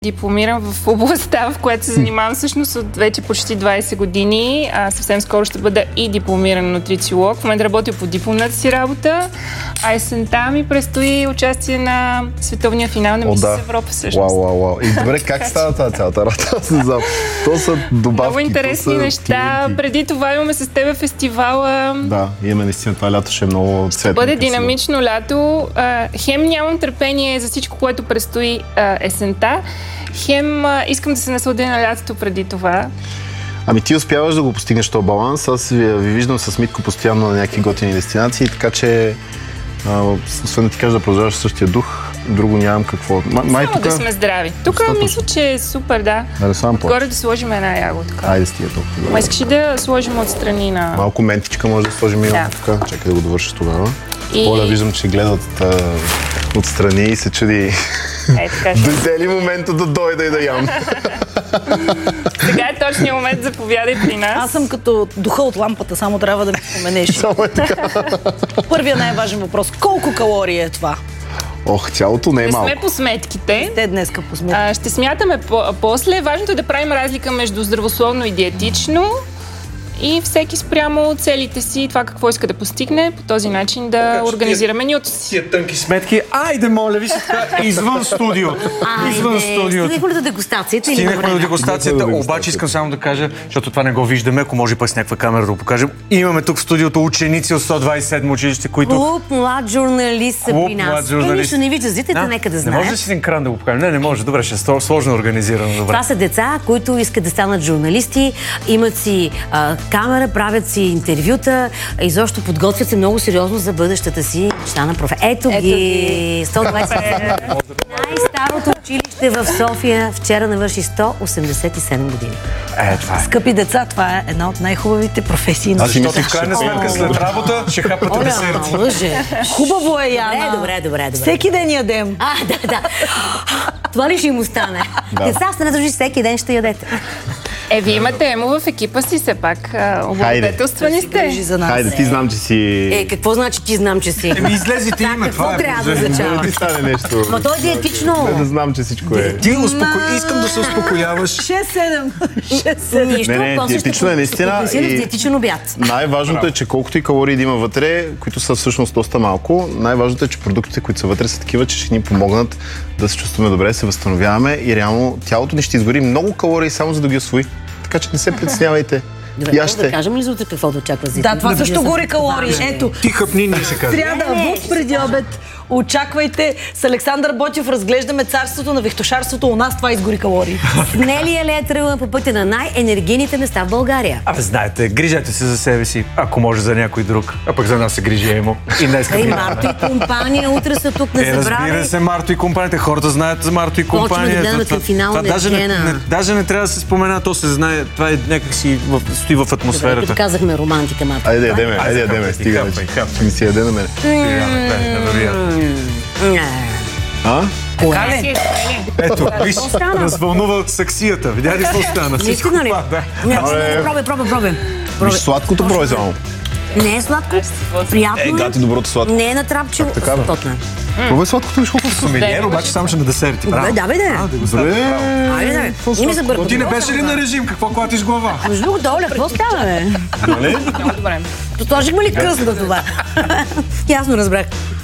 Дипломирам в областта, в която се занимавам всъщност от вече почти 20 години. Съвсем скоро ще бъда и дипломиран нутрициолог. В момента работя по дипломната си работа, а есента ми предстои участие на световния финал на Мис Европа всъщност. Вау. И добре, как става тази цялата работа? То са добавки. Много интересни неща. Клиники. Преди това имаме с тебе фестивала. Да, имаме наистина. Това лято ще е много цветно. Бъде динамично лято. Хем нямам търпение за всичко, което предстои есента. Хем искам да се насладя на лятото преди това. Ами ти успяваш да го постигнеш този баланс. Аз ви виждам с Митко постоянно на някакви готини дестинации, така че освен да ти кажа да продължаваш същия дух, друго нямам какво. Само да сме здрави. Тук мисля, че е супер, да. Горе да сложим една ягодка. Айде стига толкова. Искаш ли да сложим отстрани на... Малко ментичка може да сложим и тук. Чакай да го довършиш тогава. Оля, виждам, че гледат отстрани и се чуди. Дойде ли момента да дойда и да ям? Сега е точният момент, заповядай при нас. Аз съм като духа от лампата, само трябва да ми споменеш. Само е така. Първият най-важен въпрос. Колко калории е това? Ох, цялото не е малко. Не сме по сметките. Те днеска по сметките. Ще смятаме после. Важното е да правим разлика между здравословно и диетично. И всеки спрямо целите си, това какво иска да постигне, по този начин да организираме ни от тия тънки сметки. Айде, моля ви се така, извън студиото. Стигнахме до дегустацията. Стигнахме до дегустацията, обаче искам само да кажа, защото това не го виждаме, ако може пък с някаква камера да го покажем. Имаме тук в студиото ученици от 127 училище, които... Клуб млад журналист са при нас. Нищо не вижда, зрителите нека да знаят. Не може ли си един кран да го покажем? Не може. Добре, ще е сложно организирано. Добре. Това са деца, които искат да станат журналисти, имат си камера, правят си интервюта, изобщо подготвят се много сериозно за бъдещата си мечта на професия. Ето ги! 127. Най-старото училище в София вчера навърши 187 години. Това е. Скъпи деца, това е една от най-хубавите професии на защото в крайна сметка след работа ще хапате десерти. Хубаво е, Яна. Добре. Всеки ден ядем. Да. Това ли ще им остане? Деца, сте държи, всеки ден ще ядете. Вие имате Емо в екипа си, все пак. Облагодетелствани сте. Хайде, ти знам, че си... Какво значи ти знам, че си? Излезете име, това е. Трябва да означава? Да ти стане нещо. Ма то е диетично. Да знам, че всичко е. Ти искам да се успокояваш. 6-7. Нищо, диетично е наистина. Диетичен обяд. Най-важното е, че колкото и калории да има вътре, които са всъщност доста малко, най-важното е, че продуктите, които са вътре, са такива, че ще ни помогнат да се чувстваме добре, да се възстановяваме и реално тялото ни ще изгори много калории само за да ги усвои. Така че не се притеснявайте. Добре, да кажем ли за утре какво да очаква за Да, това също гори калории. Ето. Ти хъпни, ние ще кажем. Сряда, в преди обед. Очаквайте, с Александър Ботев разглеждаме царството на вехтошарството. У нас това изгори калории. Снелия ли е тръгнал по пътя на най-енергийните места в България? Знаете, грижете се за себе си, ако може за някой друг. А пък за нас се грижи Емо. И днес Марто и компания утре са тук, не забравяй. Разбира се, Марто и компанията. Хората знаят за Марто и компания. Почваме да гледаме към финал на даже не трябва да се спомена, то се знае. Това е някакси стои в атмосферата. Добре, казахме романтика, Марто. Айде ядеме, стига вече. Ми си яде на мен. Така ли? Ето, виж, развълнува саксията. Видя ли какво стана? Наистина ли? Пробай. Виж сладкото брой само. Не е сладко. Приятно гати доброто сладко. Не е натрапчиво. Стотна. Пробай сладкото, виж колко Сомелиер, обаче само ще на десерти. Добре, давай да. Добре. Не ми се бърка. Ти не беше ли на режим? Какво клатиш глава? Между другото, Оля, какво става, бе? Много добре. Сложихме ли кръст на това? Ясно разбрах.